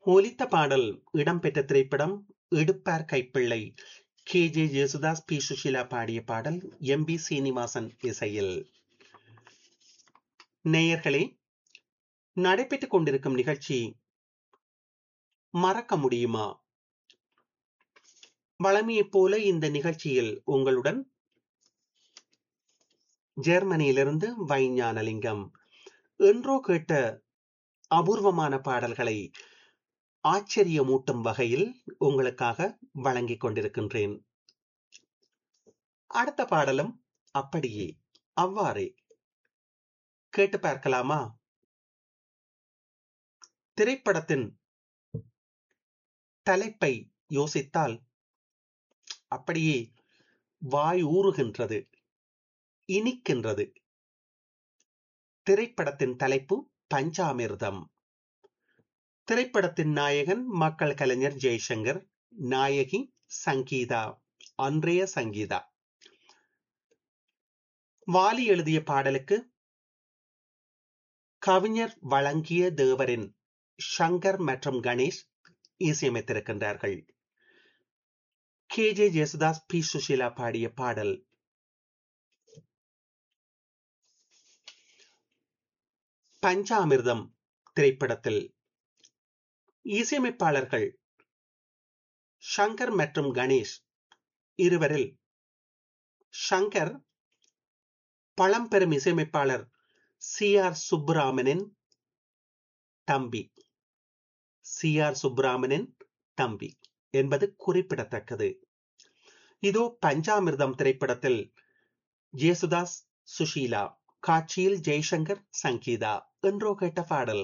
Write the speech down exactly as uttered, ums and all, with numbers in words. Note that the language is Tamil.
ஒலித்த பாடல் இடம்பெற்ற திரைப்படம் எடுப்பார் கைப்பிள்ளை. K J Yesudas, B Sushila பாடிய பாடல், எம் பி சீனிவாசன் இசையில். நேயர்களே, நடைபெற்றுக் கொண்டிருக்கும் நிகழ்ச்சி மறக்க முடியுமா? வழமையைப் போல இந்த நிகழ்ச்சியில் உங்களுடன் ஜெர்மனியிலிருந்து வைஞானலிங்கம். என்றோ கேட்ட அபூர்வமான பாடல்களை ஆச்சரியமூட்டும் வகையில் உங்களுக்காக வழங்கிக் கொண்டிருக்கின்றேன். அடுத்த பாடலும் அப்படியே அவ்வாறே கேட்டு பார்க்கலாமா? திரைப்படத்தின் தலைப்பை யோசித்தால் அப்படியே வாய் ஊறுகின்றது, இனிக்கின்றது. திரைப்படத்தின் தலைப்பு பஞ்சாமிர்தம். திரைப்படத்தின் நாயகன் மக்கள் கலைஞர் ஜெய்சங்கர், நாயகி சங்கீதா, அன்றைய சங்கீதா. வாலி எழுதிய பாடலுக்கு கவிஞர் வழங்கிய தேவரின் சங்கர் மற்றும் Ganesh இசையமைத்திருக்கின்றார்கள். K J Yesudas, B Sushila பாடிய பாடல். பஞ்சாமிர்தம் திரைப்படத்தில் இசையமைப்பாளர்கள் சங்கர் மற்றும் கணேஷ் இருவரில் சங்கர் பழம்பெரும் இசையமைப்பாளர் சி ஆர் சுப்புராமனின் தம்பி. சி ஆர் சுப்புராமனின் தம்பி என்பது குறிப்பிடத்தக்கது. இதோ பஞ்சாமிர்தம் திரைப்படத்தில் ஜேசுதாஸ், சுஷீலா, காட்சியில் ஜெய்சங்கர், சங்கீதா. என்றோ கேட்ட பாடல்.